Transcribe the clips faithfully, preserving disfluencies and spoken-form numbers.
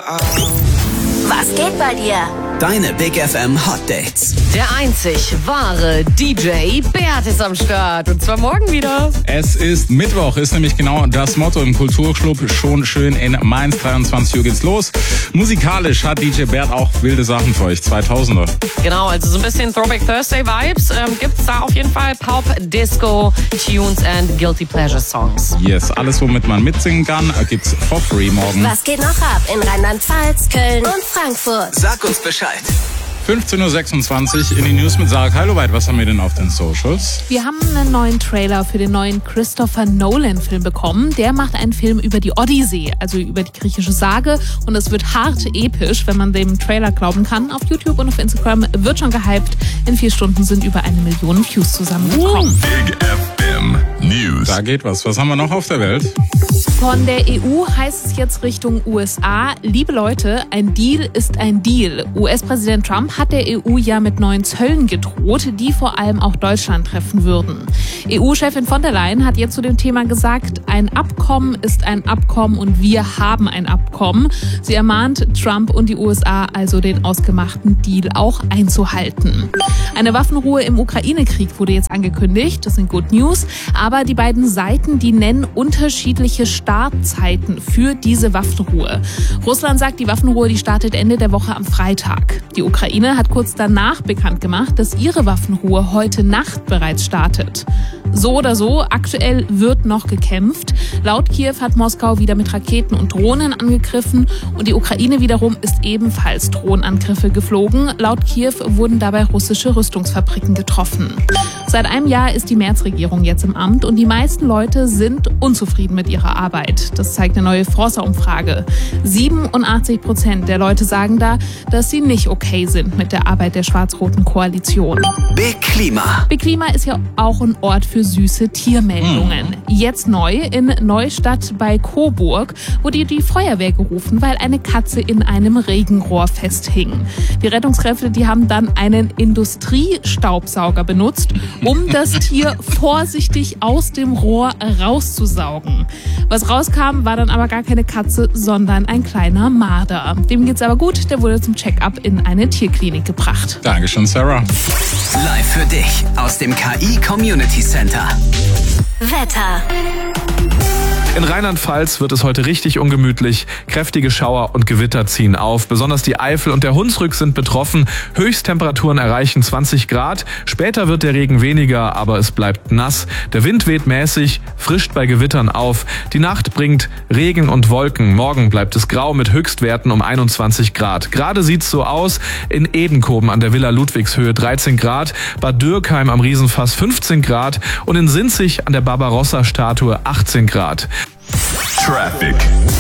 Was geht bei dir? Deine Big F M Hot Dates. Der einzig wahre D J Bert ist am Start und zwar morgen wieder. Es ist Mittwoch, ist nämlich genau das Motto im Kulturclub. Schon schön in Mainz, dreiundzwanzig Uhr geht's los. Musikalisch hat D J Bert auch wilde Sachen für euch, zweitausender. Genau, also so ein bisschen Throwback Thursday Vibes ähm, gibt's da auf jeden Fall. Pop, Disco, Tunes and Guilty Pleasure Songs. Yes, alles womit man mitsingen kann, gibt's for free morgen. Was geht noch ab in Rheinland-Pfalz, Köln und Frankfurt? Sag uns Bescheid. fünfzehn Uhr sechsundzwanzig in die News mit Sarah Keiloweit. Was haben wir denn auf den Socials? Wir haben einen neuen Trailer für den neuen Christopher Nolan-Film bekommen. Der macht einen Film über die Odyssee, also über die griechische Sage. Und es wird hart episch, wenn man dem Trailer glauben kann. Auf YouTube und auf Instagram wird schon gehypt. In vier Stunden sind über eine Million Views zusammengekommen. Big F M News. Da geht was. Was haben wir noch auf der Welt? Von der E U heißt es jetzt Richtung U S A, liebe Leute, ein Deal ist ein Deal. U S-Präsident Trump hat der E U ja mit neuen Zöllen gedroht, die vor allem auch Deutschland treffen würden. E U-Chefin von der Leyen hat jetzt zu dem Thema gesagt, ein Abkommen ist ein Abkommen und wir haben ein Abkommen. Sie ermahnt Trump und die U S A also, den ausgemachten Deal auch einzuhalten. Eine Waffenruhe im Ukraine-Krieg wurde jetzt angekündigt, das sind Good News, aber die beiden Seiten, die nennen unterschiedliche Startzeiten für diese Waffenruhe. Russland sagt, die Waffenruhe, die startet Ende der Woche am Freitag. Die Ukraine hat kurz danach bekannt gemacht, dass ihre Waffenruhe heute Nacht bereits startet. So oder so, aktuell wird noch gekämpft. Laut Kiew hat Moskau wieder mit Raketen und Drohnen angegriffen und die Ukraine wiederum ist ebenfalls Drohnenangriffe geflogen. Laut Kiew wurden dabei russische Rüstungsfabriken getroffen. Seit einem Jahr ist die Merz-Regierung jetzt im Amt und die meisten Leute sind unzufrieden mit ihrer Arbeit. Das zeigt eine neue Forsa-Umfrage. siebenundachtzig Prozent der Leute sagen da, dass sie nicht okay sind mit der Arbeit der schwarz-roten Koalition. Big Klima. Big Klima ist ja auch ein Ort für süße Tiermeldungen. Jetzt neu in Neustadt bei Coburg wurde die Feuerwehr gerufen, weil eine Katze in einem Regenrohr festhing. Die Rettungskräfte, die haben dann einen Industriestaubsauger benutzt, um das Tier vorsichtig aus dem Rohr rauszusaugen. Was rauskam, war dann aber gar keine Katze, sondern ein kleiner Marder. Dem geht's aber gut, der wurde zum Check-up in eine Tierklinik gebracht. Dankeschön, Sarah. Live für dich aus dem K I Community Center. Wetter. In Rheinland-Pfalz wird es heute richtig ungemütlich. Kräftige Schauer und Gewitter ziehen auf. Besonders die Eifel und der Hunsrück sind betroffen. Höchsttemperaturen erreichen zwanzig Grad. Später wird der Regen weniger, aber es bleibt nass. Der Wind weht mäßig, frischt bei Gewittern auf. Die Nacht bringt Regen und Wolken. Morgen bleibt es grau mit Höchstwerten um einundzwanzig Grad. Gerade sieht's so aus. In Edenkoben an der Villa Ludwigshöhe dreizehn Grad. Bad Dürkheim am Riesenfass fünfzehn Grad. Und in Sinzig an der Barbarossa-Statue achtzehn Grad. Traffic.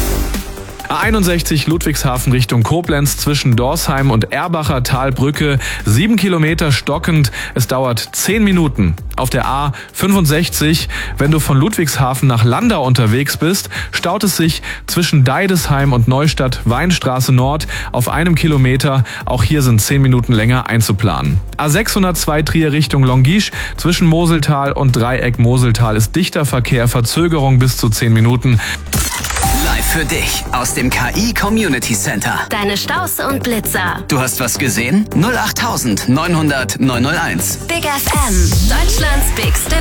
A einundsechzig Ludwigshafen Richtung Koblenz zwischen Dorsheim und Erbacher Talbrücke. Sieben Kilometer stockend. Es dauert zehn Minuten. Auf der A fünfundsechzig, wenn du von Ludwigshafen nach Landau unterwegs bist, staut es sich zwischen Deidesheim und Neustadt Weinstraße Nord auf einem Kilometer. Auch hier sind zehn Minuten länger einzuplanen. A sechshundertzwei Trier Richtung Longisch zwischen Moseltal und Dreieck Moseltal ist dichter Verkehr, Verzögerung bis zu zehn Minuten. Live für dich aus dem K I Community Center. Deine Staus und Blitzer. Du hast was gesehen? null acht neunhundert neunhundert neunhunderteins. Big F M. Deutschlands bigste